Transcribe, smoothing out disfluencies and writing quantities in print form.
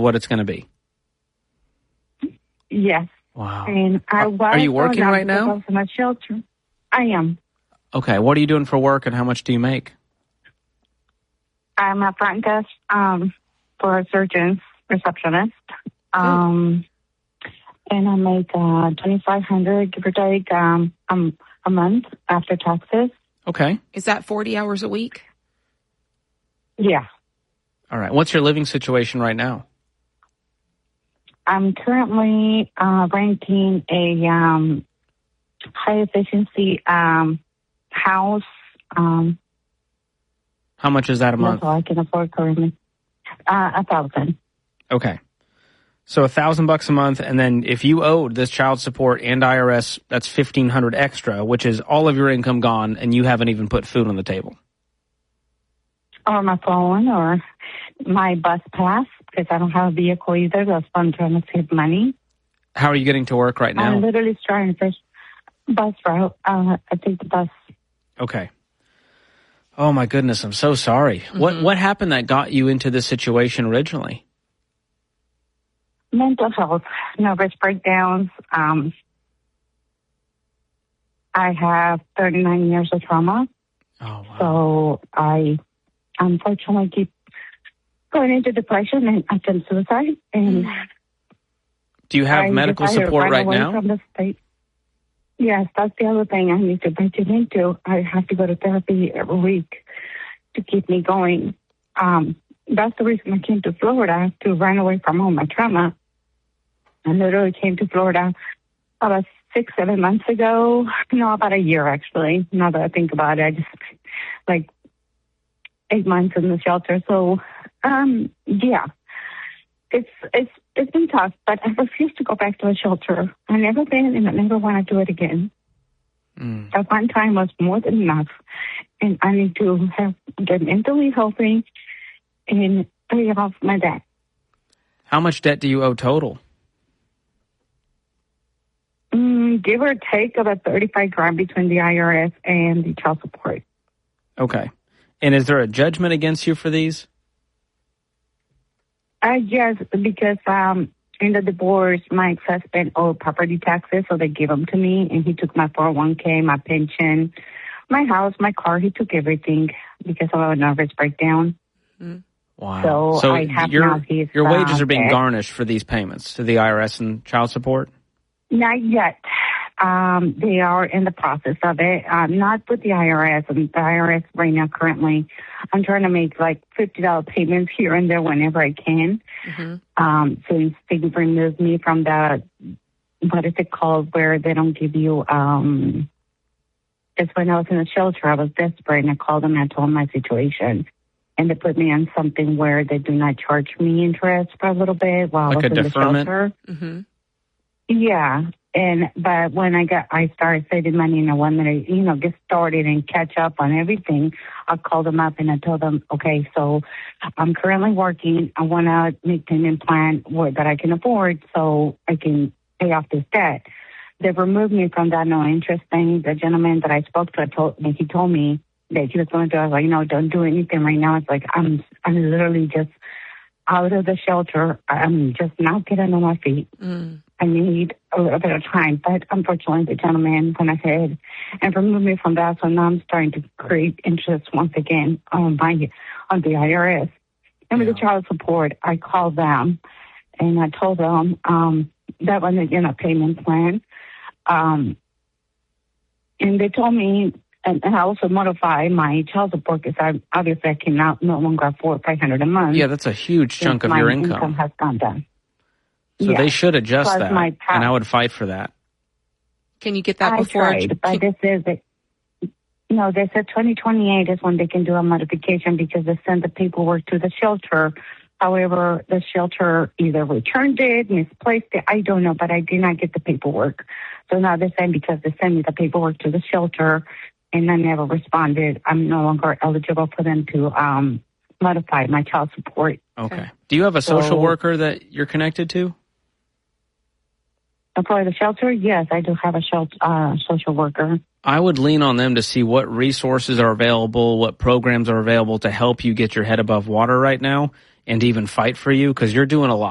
what it's going to be. Yes. Wow. And Are you working right now? My shelter. I am. Okay. What are you doing for work, and how much do you make? I'm a front desk for a surgeon's receptionist. And I make $2,500, give or take, a month after taxes. Okay. Is that 40 hours a week? Yeah. All right. What's your living situation right now? I'm currently renting a high-efficiency house. How much is that a month? That's all I can afford currently. $1,000. Okay. So $1,000 a month, and then if you owed this child support and IRS, that's $1,500 extra, which is all of your income gone, and you haven't even put food on the table. Or my phone, or my bus pass, because I don't have a vehicle either. That's why I'm trying to save money. How are you getting to work right now? I'm literally trying to fish bus route. I take the bus. Okay. Oh, my goodness. I'm so sorry. Mm-hmm. What happened that got you into this situation originally? Mental health, nervous breakdowns. I have 39 years of trauma. Oh, wow. So I unfortunately keep going into depression and attempt suicide. And do you have medical support right now? From the state. Yes, that's the other thing I need to venture into. I have to go to therapy every week to keep me going. That's the reason I came to Florida, to run away from all my trauma. I literally came to Florida about 6-7 months ago. No, about a year, actually. Now that I think about it, I just like 8 months in the shelter. So, yeah, it's been tough, but I refuse to go back to a shelter. I never been, and I never want to do it again. That one time was more than enough, and I need to get mentally healthy and pay off my debt. How much debt do you owe total? Give or take about $35,000 between the IRS and the child support. Okay. And is there a judgment against you for these? Yes, because in the divorce, my ex-husband owed property taxes, so they gave them to me, and he took my 401k, my pension, my house, my car. He took everything because of a nervous breakdown. Wow. So I have your wages are being debt. garnished for these payments to the IRS and child support? Not yet. They are in the process of it. Not with the IRS. I mean, the IRS right now, currently, I'm trying to make like $50 payments here and there whenever I can. Since they removed me from the, what is it called, where they don't give you, it's when I was in the shelter, I was desperate, and I called them and I told them my situation. And they put me on something where they do not charge me interest for a little bit while like I was in deferment? the shelter. Yeah. But when I started saving money and I wanted to, get started and catch up on everything, I called them up and I told them, okay, so I'm currently working. I want to make an payment plan that I can afford so I can pay off this debt. They've removed me from that no interest thing. The gentleman that I spoke to, he told me that he was going to, I was like, don't do anything right now. It's like, I'm literally just out of the shelter. I'm just not getting on my feet. I need a little bit of time. But unfortunately, the gentleman went ahead and removed me from that. So now I'm starting to create interest once again on the IRS. And with the child support, I called them and I told them that wasn't in a payment plan. And they told me, and I also modified my child support because obviously I can no longer afford $500 a month. Yeah, that's a huge chunk of your income. My income has gone down. So they should adjust Plus that, and I would fight for that. Can you get that before? I tried, but this is it. No, they said 2028 is when they can do a modification because they send the paperwork to the shelter. However, the shelter either returned it, misplaced it, I don't know, but I did not get the paperwork. So now they're saying because they sent me the paperwork to the shelter and I never responded, I'm no longer eligible for them to modify my child support. Okay. Do you have a social worker that you're connected to? For the shelter, yes, I do have a social worker. I would lean on them to see what resources are available, what programs are available to help you get your head above water right now and to even fight for you because you're doing a lot.